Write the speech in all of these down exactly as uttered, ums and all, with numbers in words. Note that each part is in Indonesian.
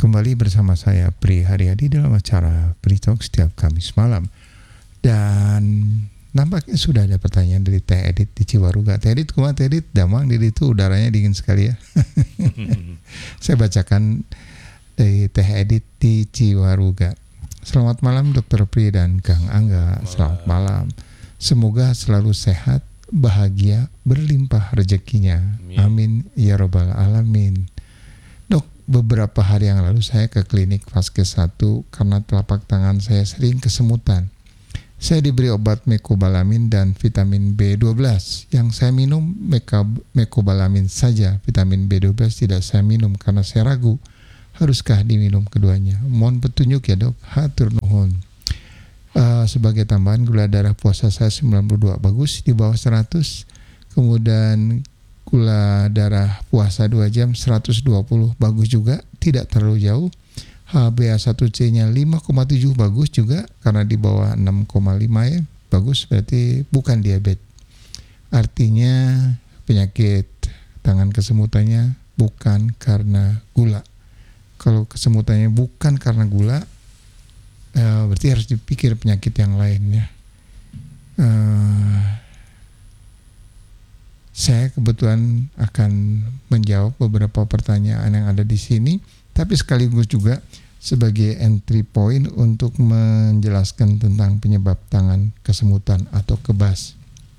Kembali bersama saya Pri Haryadi dalam acara Pri Talk setiap Kamis malam. Dan nampaknya sudah ada pertanyaan dari Teh Edit di Ciwaruga. Teh Edit, kumaha Teh Edit? Damang di itu udaranya dingin sekali ya. Saya bacakan dari Teh Edit di Ciwaruga. Selamat malam Dokter Pri dan Kang Angga. Selamat malam. Semoga selalu sehat, bahagia, berlimpah rezekinya. Amin ya robbal alamin. Dok, beberapa hari yang lalu saya ke klinik Vaskes satu karena telapak tangan saya sering kesemutan. Saya diberi obat mecobalamin dan vitamin B dua belas. Yang saya minum mecobalamin saja, vitamin B dua belas tidak saya minum karena saya ragu. Haruskah diminum keduanya? Mohon petunjuk ya dok. Hatur nuhun. Uh, sebagai tambahan, gula darah puasa saya sembilan puluh dua, bagus, di bawah seratus. Kemudian gula darah puasa dua jam seratus dua puluh, bagus juga, tidak terlalu jauh. H b A satu C nya lima koma tujuh, bagus juga karena di bawah enam koma lima ya, bagus, berarti bukan diabetes. Artinya penyakit tangan kesemutannya bukan karena gula. Kalau kesemutannya bukan karena gula, uh, berarti harus dipikir penyakit yang lainnya. Uh, saya kebetulan akan menjawab beberapa pertanyaan yang ada di sini, tapi sekaligus juga sebagai entry point untuk menjelaskan tentang penyebab tangan kesemutan atau kebas.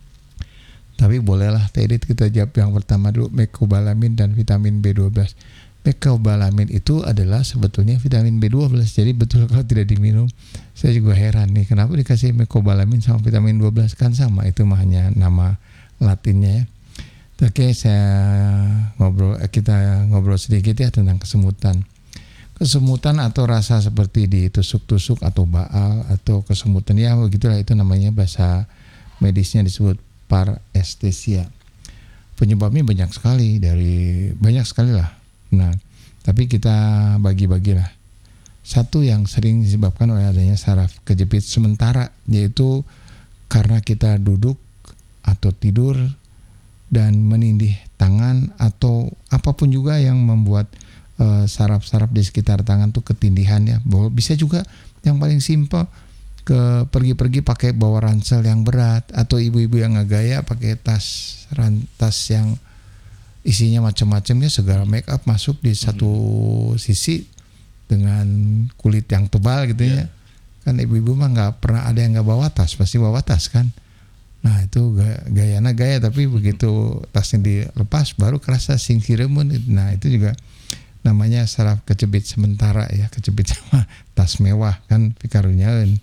Tapi bolehlah Teh Edit kita jawab yang pertama dulu, mecobalamin dan vitamin B dua belas. Mecobalamin itu adalah sebetulnya vitamin B dua belas, jadi betul kalau tidak diminum. Saya juga heran nih, kenapa dikasih mecobalamin sama vitamin dua belas, kan sama, itu mah hanya nama latinnya ya. Oke, saya ngobrol, kita ngobrol sedikit ya tentang kesemutan. Kesemutan atau rasa seperti ditusuk-tusuk atau baal atau kesemutan, ya begitulah, itu namanya bahasa medisnya disebut parestesia. Penyebabnya banyak sekali, dari banyak sekali lah. Nah, tapi kita bagi-bagilah. Satu yang sering disebabkan oleh adanya saraf kejepit sementara, yaitu karena kita duduk atau tidur dan menindih tangan atau apapun juga yang membuat uh, saraf-saraf di sekitar tangan tuh ketindihan ya. Bisa juga yang paling simpel, ke pergi-pergi pakai bawa ransel yang berat, atau ibu-ibu yang ngegaya pakai tas rantas yang isinya macam-macam ya, segala make up masuk di satu hmm. sisi dengan kulit yang tebal gitu yeah. ya. Kan ibu-ibu mah nggak pernah ada yang nggak bawa tas, pasti bawa tas kan. Nah itu gayana gaya, tapi begitu tasnya dilepas baru kerasa singkiremun. Nah itu juga namanya saraf kejepit sementara ya, kejepit sama tas mewah kan pikarunyaeun.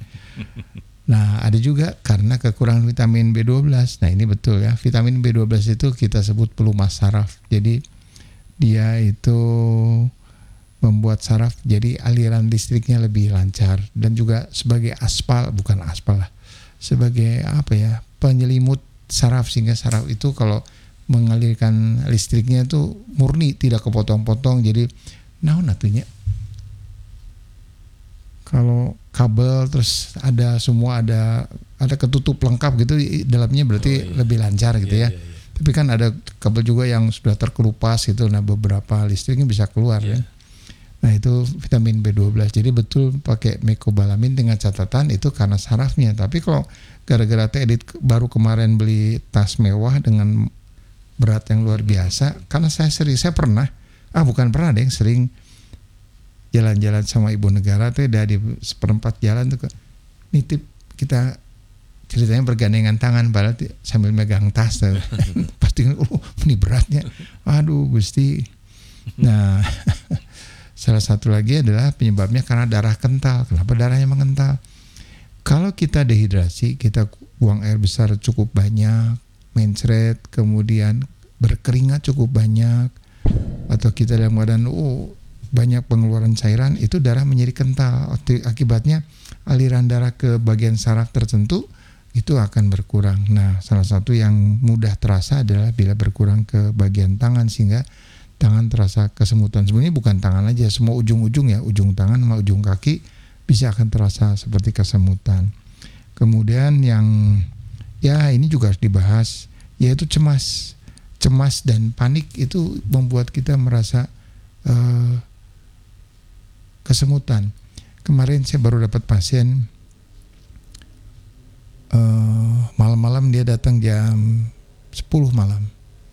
Nah ada juga karena kekurangan vitamin B dua belas. Nah ini betul ya, vitamin B dua belas itu kita sebut pelumas saraf. Jadi dia itu membuat saraf jadi aliran listriknya lebih lancar, dan juga sebagai aspal, bukan aspal lah, sebagai apa ya, penyelimut saraf, sehingga saraf itu kalau mengalirkan listriknya itu murni, tidak kepotong-potong. Jadi naon atunya, kalau kabel terus ada semua ada ada ketutup lengkap gitu dalamnya, berarti oh, iya. lebih lancar gitu iya, ya. Iya, iya. Tapi kan ada kabel juga yang sudah terkelupas gitu, nah beberapa listriknya bisa keluar iya. ya. Nah itu vitamin B dua belas. Jadi betul pakai mecobalamin dengan catatan itu karena sarafnya. Tapi kalau gara-gara Teh Edit baru kemarin beli tas mewah dengan berat yang luar biasa, karena saya sering, saya pernah, ah bukan pernah deh, sering jalan-jalan sama ibu negara tuh, udah di seperempat jalan tuh nitip, kita ceritanya bergandengan tangan padahal sambil megang tas tuh. Pasti oh ini beratnya, aduh Gusti. Nah salah satu lagi adalah penyebabnya karena darah kental. Kenapa darahnya mengental? Kalau kita dehidrasi, kita buang air besar cukup banyak, mencret, kemudian berkeringat cukup banyak, atau kita dalam keadaan oh banyak pengeluaran cairan, itu darah menjadi kental. Akibatnya aliran darah ke bagian saraf tertentu itu akan berkurang. Nah, salah satu yang mudah terasa adalah bila berkurang ke bagian tangan, sehingga tangan terasa kesemutan. Sebenarnya bukan tangan aja, semua ujung-ujung ya, ujung tangan sama ujung kaki bisa akan terasa seperti kesemutan. Kemudian yang ya ini juga harus dibahas, yaitu cemas. Cemas dan panik itu membuat kita merasa uh, kesemutan. Kemarin saya baru dapat pasien, uh, malam-malam dia datang jam sepuluh malam.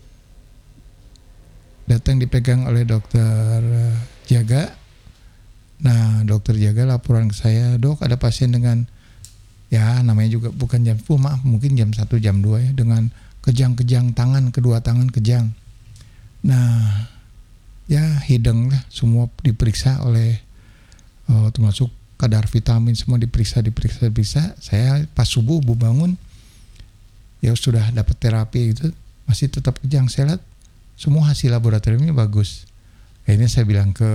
Datang dipegang oleh dokter jaga. Nah, dokter jaga laporan ke saya, dok ada pasien dengan, ya namanya juga bukan jam sepuluh, maaf mungkin jam satu, jam dua ya, dengan kejang-kejang tangan, kedua tangan kejang. Nah, ya hidung lah, semua diperiksa oleh, uh, termasuk kadar vitamin semua diperiksa, diperiksa, diperiksa. Saya pas subuh bu bangun, ya sudah dapat terapi itu, masih tetap kejang. Saya lihat semua hasil laboratoriumnya bagus. Akhirnya saya bilang ke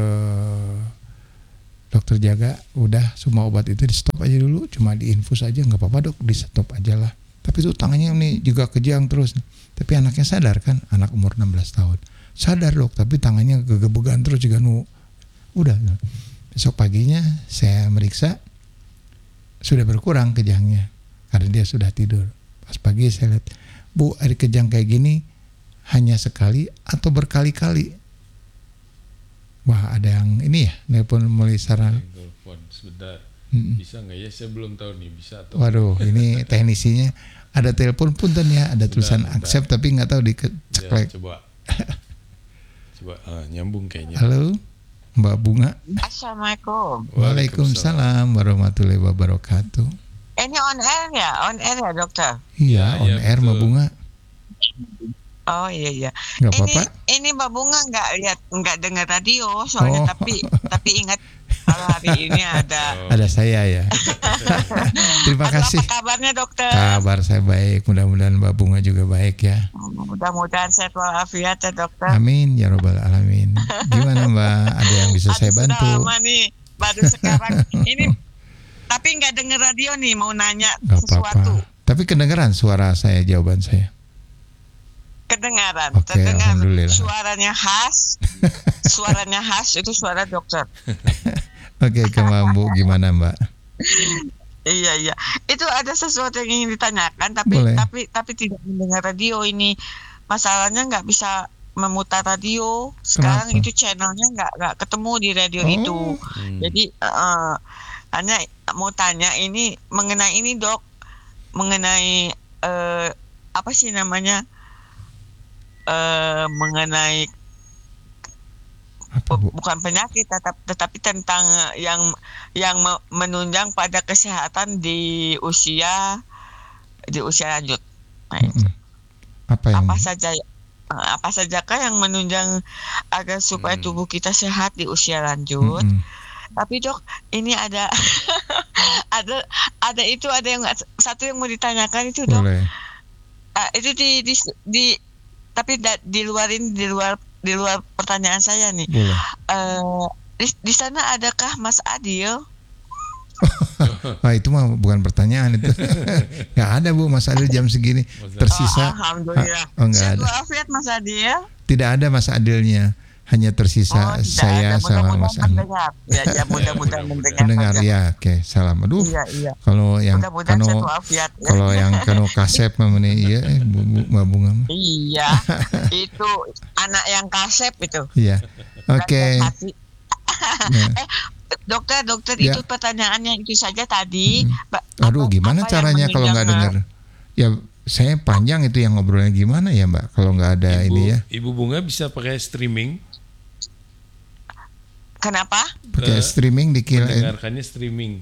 dokter jaga, udah semua obat itu di stop aja dulu, cuma diinfus aja, nggak apa-apa dok, di stop aja lah. Tapi itu tangannya nih juga kejang terus. Tapi anaknya sadar kan, anak umur enam belas tahun. Sadar dok, tapi tangannya gegebegan terus juga nu. Udah. Besok paginya saya meriksa, sudah berkurang kejangnya karena dia sudah tidur. Pas pagi saya lihat, bu ada kejang kayak gini hanya sekali atau berkali-kali? Wah ada yang ini ya, nelpon mulai saran. Telepon sebentar. Hmm. Bisa nggak ya? Saya belum tahu nih bisa atau. Waduh, ini teknisinya ada telepon punten ya, ada tulisan Bentar, accept tapi nggak tahu dikeceklek. Ya, coba. Coba ah, nyambung kayaknya. Halo, Mbak Bunga. Assalamualaikum. Waalaikumsalam warahmatullahi wabarakatuh. Ini on air ya, on air ya dokter. Iya, Ya, on ya, air betul. Mbak Bunga. Oh iya iya. Nggak Ini apa-apa. ini Mbak Bunga nggak lihat nggak dengar radio soalnya Oh. tapi tapi ingat kalau hari ini ada. Oh, Ada saya ya. Terima Aduh, kasih. apa kabarnya dokter? Kabar saya baik, mudah-mudahan Mbak Bunga juga baik ya. Mudah-mudahan sehat walafiat ya dokter. Amin ya robbal alamin. Gimana Mbak? Ada yang bisa Aduh, saya sudah bantu? lama nih, baru sekarang ini. Tapi nggak dengar radio nih, mau nanya Gak sesuatu. apa-apa. Tapi kedengeran suara saya, jawaban saya. Kedengaran, Oke, terdengar alhamdulillah. suaranya khas, suaranya khas itu suara dokter. Oke, ke Mbak Bu, gimana Mbak? Iya iya, itu ada sesuatu yang ingin ditanyakan, tapi Boleh. tapi tapi tidak mendengar radio ini. Masalahnya nggak bisa memutar radio. Sekarang Kenapa? itu channelnya nggak nggak ketemu di radio Oh. itu. hmm. Jadi eh, hanya mau tanya ini mengenai ini dok, mengenai eh, apa sih namanya? Eh, mengenai Apa Bu? bukan penyakit tetap, tetapi tentang yang yang me- menunjang pada kesehatan di usia di usia lanjut. Nah, itu. Mm-mm. Apa yang? Apa saja eh, apa sajakah yang menunjang agar supaya Hmm. tubuh kita sehat di usia lanjut? Mm-mm. Tapi dok, ini ada ada ada itu ada yang satu yang mau ditanyakan itu dok. Boleh. Ah, itu di di, di tapi da- di luar ini di luar di luar pertanyaan saya nih. Boleh. Eh, di, di sana adakah Mas Adil? Wah itu mah bukan pertanyaan itu. Nggak ada Bu, Mas Adil jam segini Mas Adil. tersisa. Oh, alhamdulillah. Oh, nggak Sehat ada. walafiat Mas Adil. Tidak ada Mas Adilnya, hanya tersisa Oh, tidak saya ada. sama Mas Mudah-mudahan Adil. mendengar. Ya, ya mudah-mudahan mendengar. Mendengar saja. ya, oke. Salam. Aduh, Iya, iya. kalau yang Mudah-mudahan sehat kano walafiat. ya. kalau yang kano kasep memang iya eh, Bu, Bu, Mbak Bunga. Iya, itu anak yang kasep itu. Iya. Oke. Dan hati. Nah, Dokter, dokter Ya. itu pertanyaannya itu saja tadi. Mm-mm. Ba- Aduh, apa- gimana apa yang caranya kalau nggak menunjang, dengar? Ya, saya panjang itu yang ngobrolnya gimana ya, Mbak? Kalau nggak ada Ibu, ini ya, Ibu Bunga bisa pakai streaming, Kenapa? pakai Eh, streaming dikira. mendengarkannya streaming.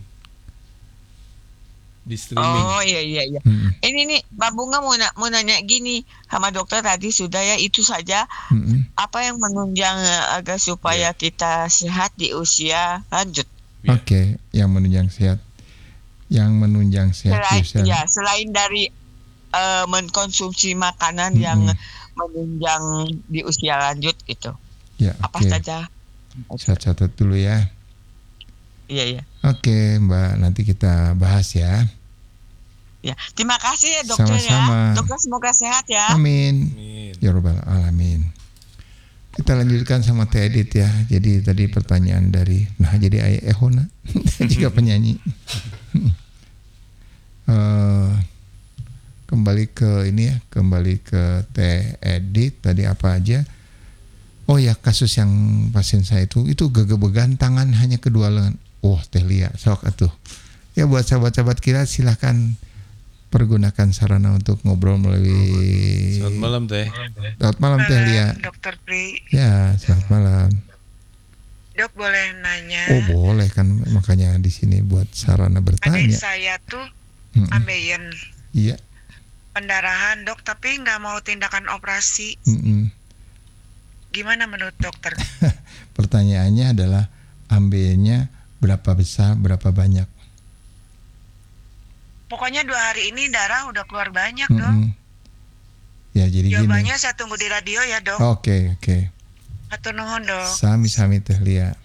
Di streaming. Oh iya iya iya. Mm-mm, Ini nih Mbak Bunga mau, na- mau nanya gini sama dokter tadi sudah ya itu saja mm-mm. apa yang menunjang eh, agar supaya kita sehat di usia lanjut. Ya. Oke, yang menunjang sehat, yang menunjang sehat Selain usia. ya selain dari eh, mengkonsumsi makanan Mm-mm. yang menunjang di usia lanjut gitu. Ya, Apa oke. saja? Saya catat dulu ya. Iya iya. Oke, Mbak, nanti kita bahas ya. Ya, terima kasih ya dokter Sama-sama. ya. Dokter semoga sehat ya. Amin. Amin. Ya Rabbal Alamin. Kita lanjutkan sama Teh Edit ya. Jadi tadi pertanyaan dari, nah jadi Ayah Ehona juga penyanyi. Eh, kembali ke ini ya, kembali ke Teh Edit tadi apa aja? Oh ya, kasus yang pasien saya itu itu gegebegan tangan hanya kedua lengan. Oh, Teh Lia, sok atuh. Ya buat sahabat-sahabat kita silahkan pergunakan sarana untuk ngobrol melalui. Selamat malam Teh. Selamat malam Teh Lia. Dokter Pri. Ya, selamat malam. Dok boleh nanya? Oh boleh kan, makanya di sini buat sarana bertanya. Adik saya tuh Mm-mm. ambeien Iya. pendarahan dok, tapi nggak mau tindakan operasi. Mm-mm. Gimana menurut dokter? Pertanyaannya adalah ambenya berapa besar, berapa banyak? Pokoknya dua hari ini darah udah keluar banyak dok. Mm-mm. Ya jadi gini. Jawabannya saya tunggu di radio ya dok. Oke oke. Hatur nuhun dok. Sami-sami Teh Lia.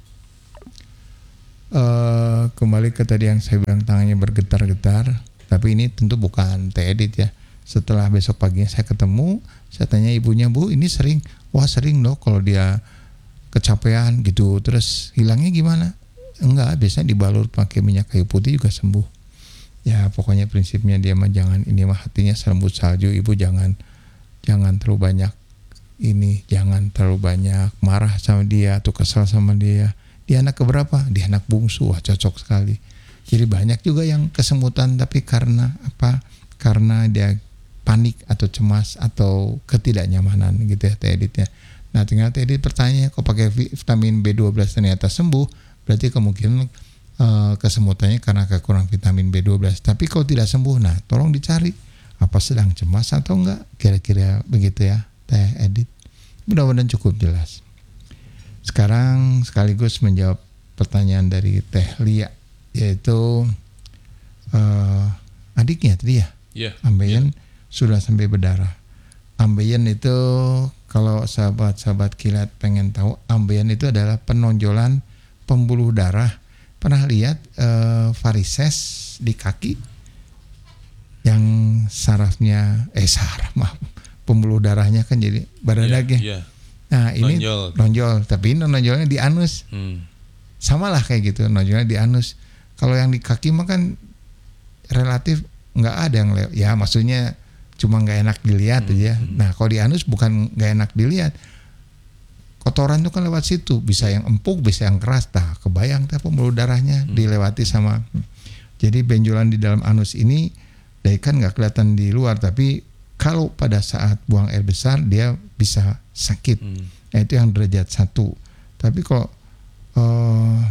Eh, kembali ke tadi yang saya bilang tangannya bergetar-getar, tapi ini tentu bukan Teh Edit ya. Setelah besok paginya saya ketemu, saya tanya ibunya, Bu ini sering, wah sering loh kalau dia kecapean gitu, terus hilangnya gimana? Enggak, biasanya dibalur pakai minyak kayu putih juga sembuh. Ya pokoknya prinsipnya dia mah jangan, ini mah hatinya selembut salju, ibu jangan jangan terlalu banyak ini, jangan terlalu banyak marah sama dia atau kesal sama dia. Dia anak keberapa? Dia anak bungsu, wah cocok sekali. Jadi banyak juga yang kesemutan tapi karena apa? Karena dia panik atau cemas atau ketidaknyamanan gitu ya Teh Edit ya. Nah tinggal Teh Edit pertanyaan, kok pakai vitamin B dua belas ternyata sembuh, berarti kemungkinan uh, kesemutannya karena kekurangan vitamin B dua belas. Tapi kalau tidak sembuh, nah tolong dicari apa sedang cemas atau enggak, kira-kira begitu ya Teh Edit. Mudah-mudahan cukup jelas. Sekarang sekaligus menjawab pertanyaan dari Teh Lia, yaitu uh, adiknya tadi ya, Iya. ambeien sudah sampai berdarah. Ambeien itu kalau sahabat-sahabat kilat pengen tahu, ambeien itu adalah penonjolan pembuluh darah. Pernah lihat uh, varises di kaki yang sarafnya eh saraf maaf pembuluh darahnya kan jadi baradag ya. Iya. Nah ini Nonjol. nonjol, tapi ini nonjolnya di anus. Hmm. Sama lah kayak gitu, nonjolnya di anus. Kalau yang di kaki mah kan relatif nggak ada yang lewat. Ya maksudnya cuma nggak enak dilihat Hmm. aja. Nah kalau di anus bukan nggak enak dilihat. Kotoran itu kan lewat situ, bisa yang empuk, bisa yang keras. Nah kebayang tuh pembuluh darahnya Hmm. dilewati sama. Jadi benjolan di dalam anus ini, dari kan nggak kelihatan di luar, tapi kalau pada saat buang air besar dia bisa sakit. Hmm. Nah, itu yang derajat satu. Tapi kalau uh,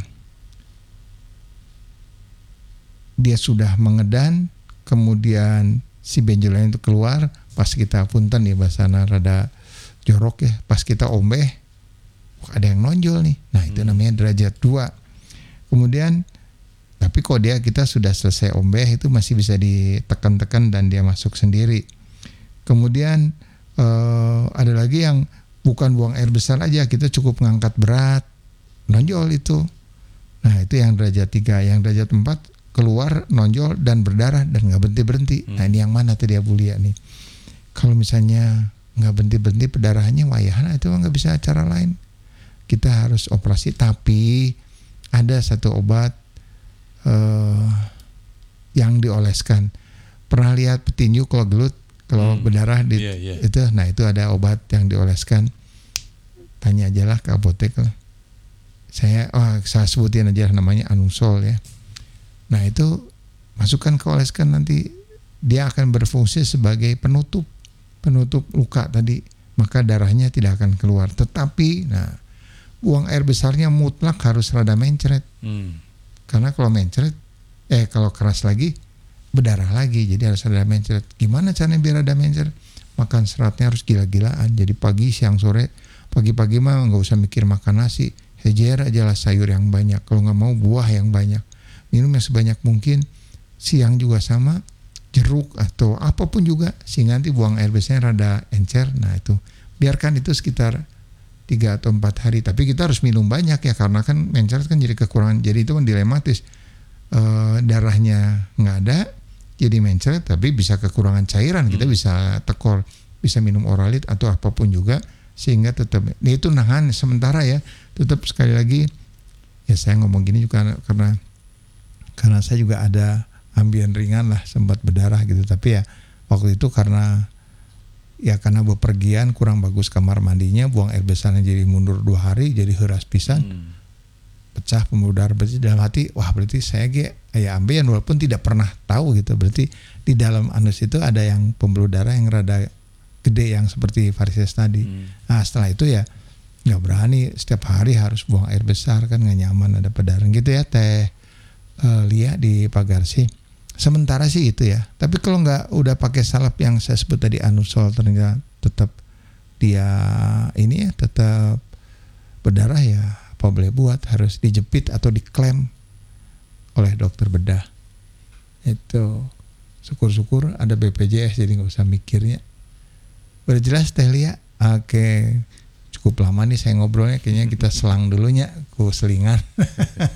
dia sudah mengedan, kemudian si benjolan itu keluar, pas kita punten ya bahasana rada jorok ya, pas kita ombeh, wah, ada yang nonjol nih. Nah itu Hmm. namanya derajat dua. Kemudian, tapi kalau dia kita sudah selesai ombeh itu masih bisa ditekan-tekan dan dia masuk sendiri. Kemudian uh, ada lagi yang bukan buang air besar aja, kita cukup ngangkat berat, nonjol itu. Nah itu yang derajat tiga. Yang derajat empat keluar, nonjol dan berdarah dan nggak berhenti-berhenti. Hmm. Nah ini yang mana tadi Abu Lia nih? Kalau misalnya nggak berhenti-berhenti pendarahannya, wayahan itu nggak bisa cara lain. Kita harus operasi, tapi ada satu obat uh, yang dioleskan. Pernah lihat petinju kalau gelut, kalau hmm. berdarah di, yeah, yeah. itu, nah itu ada obat yang dioleskan. Tanya aja lah ke apotek lah. Saya, oh, saya sebutin aja namanya Anusol ya. Nah itu masukkan ke oleskan, nanti dia akan berfungsi sebagai penutup, penutup luka tadi, maka darahnya tidak akan keluar. Tetapi, nah buang air besarnya mutlak harus rada mencret, Hmm. karena kalau mencret, eh kalau keras lagi berdarah lagi, jadi harus rada mencret. Gimana caranya biar rada mencret? Makan seratnya harus gila-gilaan. Jadi pagi, siang, sore, pagi-pagi mah nggak usah mikir makan nasi, hejer aja lah sayur yang banyak. Kalau nggak mau buah yang banyak. Minum yang sebanyak mungkin. Siang juga sama, jeruk atau apapun juga, sehingga nanti buang air besarnya rada encer. Nah itu biarkan itu sekitar tiga atau empat hari. Tapi kita harus minum banyak ya, karena kan mencret kan jadi kekurangan. Jadi itu kan dilematis. E, darahnya nggak ada, jadi mencret, tapi bisa kekurangan cairan. Kita Hmm. bisa tekor, bisa minum oralit atau apapun juga, sehingga tetap. Nah, itu nahan sementara ya. Tetap sekali lagi ya saya ngomong gini juga karena karena saya juga ada ambien ringan lah, sempat berdarah gitu. Tapi ya waktu itu karena ya karena bepergian kurang bagus kamar mandinya, buang air besarnya jadi mundur dua hari, jadi heuras pisan. Hmm. Pecah pembuluh darah. Berarti dalam hati, wah berarti saya ge aya ambeien walaupun tidak pernah tahu gitu. Berarti di dalam anus itu ada yang pembuluh darah yang rada gede yang seperti varises tadi. Hmm. Nah setelah itu ya nggak berani setiap hari harus buang air besar, kan nggak nyaman ada pedaran gitu ya Teh uh, Lia di Pagarsi. Sementara sih itu ya. Tapi kalau nggak udah pakai salep yang saya sebut tadi anusol, ternyata tetap dia ini ya tetap berdarah ya, apa boleh buat, harus dijepit atau diklem oleh dokter bedah. Itu syukur-syukur ada B P J S jadi nggak usah mikirnya. Udah jelas Teh Lia? Oke, cukup lama nih saya ngobrolnya, kayaknya kita selang dulunya ku selingan.